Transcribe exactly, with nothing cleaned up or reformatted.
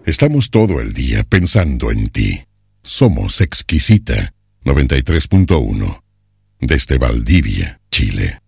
Estamos todo el día pensando en ti. Somos Exquisita noventa y tres punto uno. Desde Valdivia, Chile.